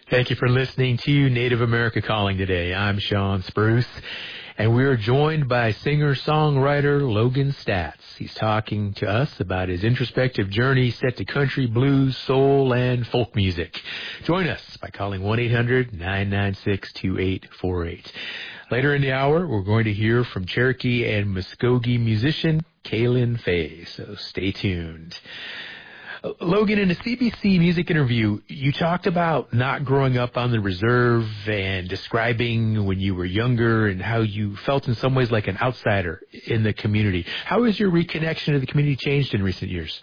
Thank you for listening to Native America Calling today. I'm Sean Spruce, and we are joined by singer-songwriter Logan Staats. He's talking to us about his introspective journey set to country, blues, soul, and folk music. Join us by calling 1-800-996-2848. Later in the hour, we're going to hear from Cherokee and Muskogee musician Kaylin Fay, so stay tuned. Logan, in a CBC music interview, you talked about not growing up on the reserve and describing when you were younger and how you felt in some ways like an outsider in the community. How has your reconnection to the community changed in recent years?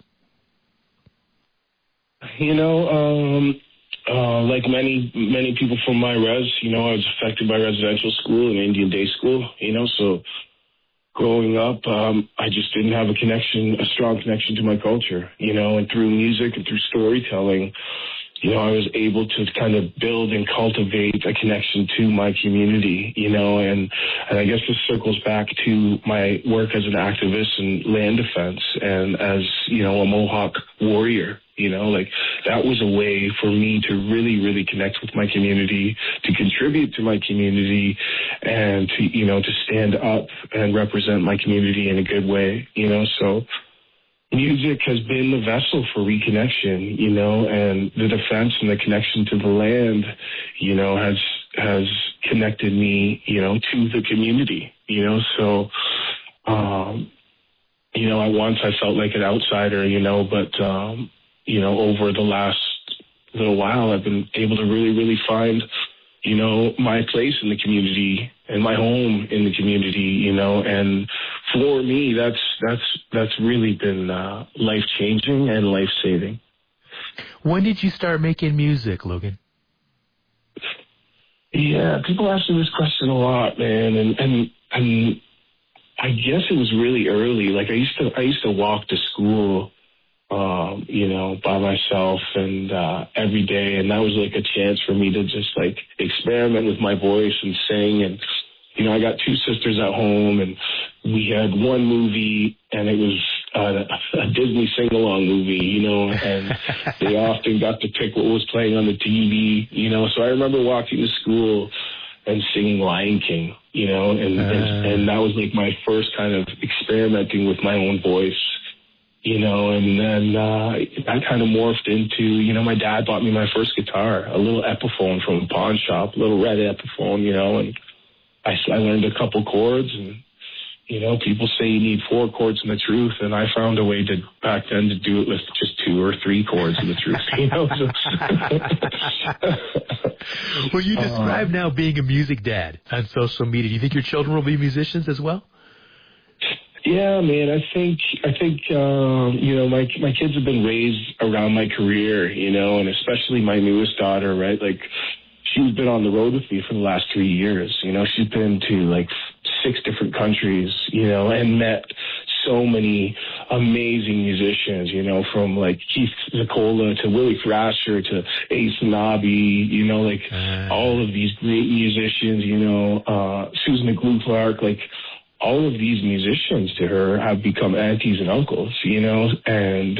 Like many people from my res, I was affected by residential school and Indian day school, so growing up, I just didn't have a strong connection to my culture, and through music and through storytelling, I was able to kind of build and cultivate a connection to my community, and I guess this circles back to my work as an activist in land defense and as, a Mohawk warrior, that was a way for me to really, really connect with my community, to contribute to my community, and to stand up and represent my community in a good way, so music has been the vessel for reconnection, and the defense and the connection to the land, has connected me, to the community, so, at once I felt like an outsider, but, over the last little while, I've been able to really, really find, my place in the community and my home in the community, and for me, that's really been life-changing and life-saving. When did you start making music, Logan? Yeah, people ask me this question a lot, man, and I guess it was really early. Like I used to walk to school, by myself and every day, and that was like a chance for me to just like experiment with my voice and sing. And I got two sisters at home, and we had one movie, and it was a Disney sing-along movie, and they often got to pick what was playing on the TV, So I remember walking to school and singing Lion King, and that was like my first kind of experimenting with my own voice. And then that kind of morphed into, my dad bought me my first guitar, a little Epiphone from a pawn shop, a little red Epiphone, and I learned a couple chords, and, people say you need 4 chords in the truth, and I found a way back then to do it with just 2 or 3 chords in the truth, Well, you describe now being a music dad on social media. Do you think your children will be musicians as well? Yeah, man, I think my kids have been raised around my career, and especially my newest daughter, right? Like, she's been on the road with me for the last 3 years. She's been to like 6 different countries, and met so many amazing musicians, from like Keith Nicola to Willie Thrasher to Ace Nabi, all of these great musicians, Susan McGlue-Clark, like, all of these musicians to her have become aunties and uncles, and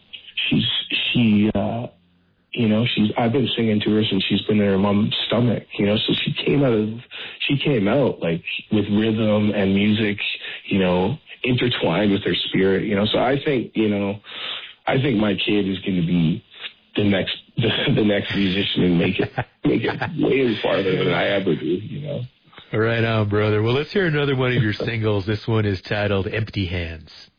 I've been singing to her since she's been in her mom's stomach, so she came out like with rhythm and music, intertwined with her spirit, so I think my kid is going to be the next musician and make it way farther than I ever do, Right on, brother. Well, let's hear another one of your singles. This one is titled Empty Hands.